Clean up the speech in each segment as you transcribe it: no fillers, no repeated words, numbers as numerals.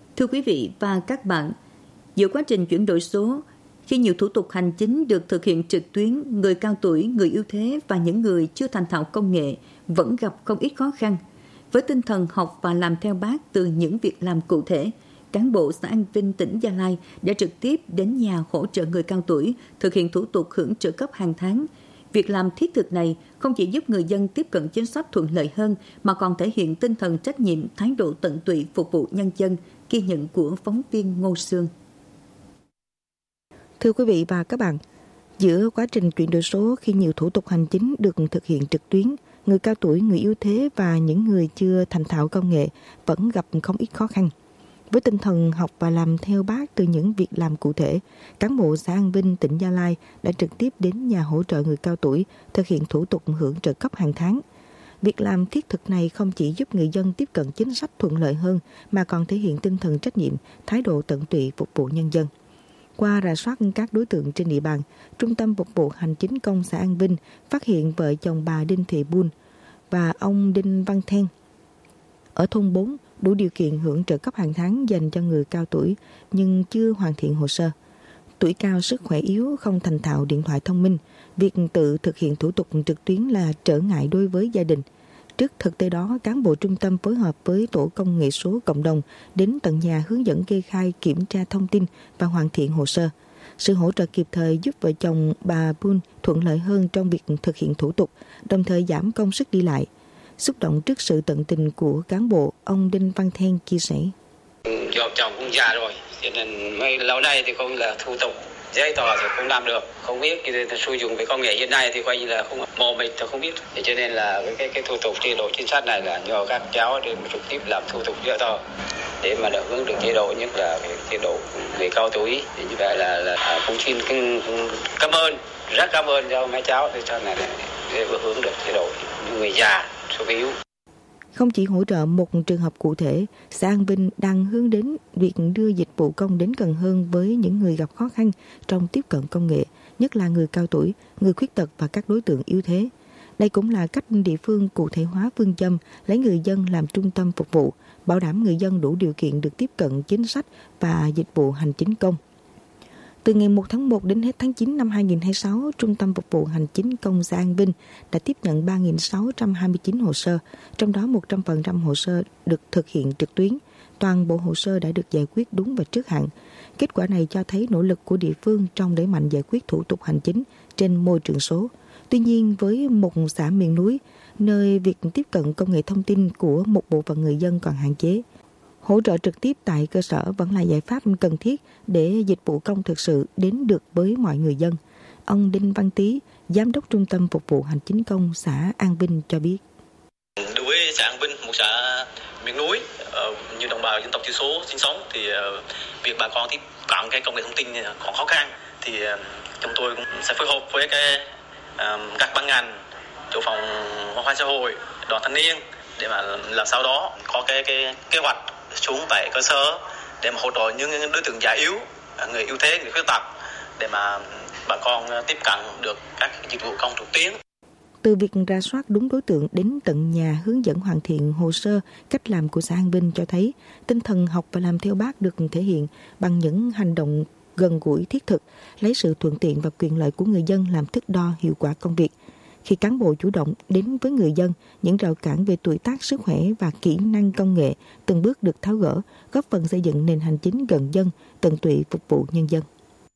Thưa quý vị và các bạn, giữa quá trình chuyển đổi số, khi nhiều thủ tục hành chính được thực hiện trực tuyến, người cao tuổi, người yếu thế và những người chưa thành thạo công nghệ vẫn gặp không ít khó khăn. Với tinh thần học và làm theo Bác từ những việc làm cụ thể, cán bộ xã An Vinh, tỉnh Gia Lai đã trực tiếp đến nhà hỗ trợ người cao tuổi thực hiện thủ tục hưởng trợ cấp hàng tháng. Việc làm thiết thực này không chỉ giúp người dân tiếp cận chính sách thuận lợi hơn mà còn thể hiện tinh thần trách nhiệm, thái độ tận tụy phục vụ nhân dân, ghi nhận của phóng viên Ngô Sương. Thưa quý vị và các bạn, giữa quá trình chuyển đổi số khi nhiều thủ tục hành chính được thực hiện trực tuyến, người cao tuổi, người yếu thế và những người chưa thành thạo công nghệ vẫn gặp không ít khó khăn. Với tinh thần học và làm theo Bác từ những việc làm cụ thể, cán bộ xã An Vinh, tỉnh Gia Lai đã trực tiếp đến nhà hỗ trợ người cao tuổi thực hiện thủ tục hưởng trợ cấp hàng tháng. Việc làm thiết thực này không chỉ giúp người dân tiếp cận chính sách thuận lợi hơn mà còn thể hiện tinh thần trách nhiệm, thái độ tận tụy phục vụ nhân dân. Qua rà soát các đối tượng trên địa bàn, Trung tâm Phục vụ Hành chính công xã An Vinh phát hiện vợ chồng bà Đinh Thị Bun và ông Đinh Văn Then ở thôn 4 đủ điều kiện hưởng trợ cấp hàng tháng dành cho người cao tuổi nhưng chưa hoàn thiện hồ sơ. Tuổi cao, sức khỏe yếu, không thành thạo điện thoại thông minh, việc tự thực hiện thủ tục trực tuyến là trở ngại đối với gia đình. Trước thực tế đó, cán bộ trung tâm phối hợp với tổ công nghệ số cộng đồng đến tận nhà hướng dẫn kê khai, kiểm tra thông tin và hoàn thiện hồ sơ. Sự hỗ trợ kịp thời giúp vợ chồng bà Bun thuận lợi hơn trong việc thực hiện thủ tục, đồng thời giảm công sức đi lại. Xúc động trước sự tận tình của cán bộ, ông Đinh Văn Then chia sẻ. Vợ chồng cũng già rồi, cho nên mấy lâu nay thì không là thủ tục giấy tờ thì không làm được, không biết sử dụng về công nghệ hiện nay thì coi như là không mò mịt thì không biết, thì cho nên là cái thủ tục chế độ chính sách này là nhờ các cháu để trực tiếp làm thủ tục giấy tờ để mà được hướng được chế độ, nhất là cái chế độ người cao tuổi. Thì như vậy là cũng xin cảm ơn, rất cảm ơn cho mấy cháu để cho này để hướng được chế độ người già, số yếu. Không chỉ hỗ trợ một trường hợp cụ thể, xã An Vinh đang hướng đến việc đưa dịch vụ công đến gần hơn với những người gặp khó khăn trong tiếp cận công nghệ, nhất là người cao tuổi, người khuyết tật và các đối tượng yếu thế. Đây cũng là cách địa phương cụ thể hóa phương châm lấy người dân làm trung tâm phục vụ, bảo đảm người dân đủ điều kiện được tiếp cận chính sách và dịch vụ hành chính công. Từ ngày 1 tháng 1 đến hết tháng 9 năm 2026, Trung tâm Phục vụ Hành chính công xã An Vinh đã tiếp nhận 3.629 hồ sơ, trong đó 100% hồ sơ được thực hiện trực tuyến. Toàn bộ hồ sơ đã được giải quyết đúng và trước hạn. Kết quả này cho thấy nỗ lực của địa phương trong đẩy mạnh giải quyết thủ tục hành chính trên môi trường số. Tuy nhiên, với một xã miền núi, nơi việc tiếp cận công nghệ thông tin của một bộ phận người dân còn hạn chế, hỗ trợ trực tiếp tại cơ sở vẫn là giải pháp cần thiết để dịch vụ công thực sự đến được với mọi người dân. Ông Đinh Văn Tý, Giám đốc Trung tâm Phục vụ Hành chính công xã An Vinh cho biết. Đối với xã An Vinh, một xã miền núi như đồng bào dân tộc thiểu số sinh sống thì việc bà con tiếp cận cái công nghệ thông tin còn khó khăn, thì chúng tôi cũng sẽ phối hợp với các ban ngành, chỗ phòng văn hóa xã hội, đoàn thanh niên để mà làm sao đó có cái kế hoạch xuống tại cơ sở để mà hỗ trợ những đối tượng già yếu, người yếu thế, người khuyết tật để mà bà con tiếp cận được các dịch vụ công trực tuyến. Từ việc rà soát đúng đối tượng đến tận nhà hướng dẫn hoàn thiện hồ sơ, cách làm của xã An Vinh cho thấy tinh thần học và làm theo Bác được thể hiện bằng những hành động gần gũi thiết thực, lấy sự thuận tiện và quyền lợi của người dân làm thước đo hiệu quả công việc. Khi cán bộ chủ động đến với người dân, những rào cản về tuổi tác, sức khỏe và kỹ năng công nghệ từng bước được tháo gỡ, góp phần xây dựng nền hành chính gần dân, tận tụy phục vụ nhân dân.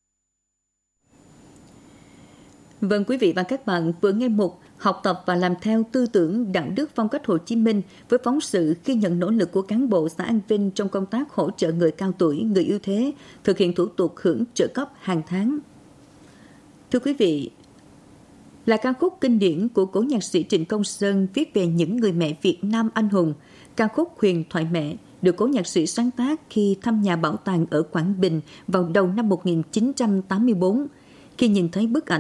Vâng, quý vị và các bạn vừa nghe mục Học tập và làm theo tư tưởng đạo đức phong cách Hồ Chí Minh với phóng sự ghi nhận nỗ lực của cán bộ xã An Vinh trong công tác hỗ trợ người cao tuổi, người yếu thế thực hiện thủ tục hưởng trợ cấp hàng tháng. Thưa quý vị, là ca khúc kinh điển của cố nhạc sĩ Trịnh Công Sơn viết về những người mẹ Việt Nam anh hùng. Ca khúc Huyền thoại mẹ được cố nhạc sĩ sáng tác khi thăm nhà bảo tàng ở Quảng Bình vào đầu năm 1984. Khi nhìn thấy bức ảnh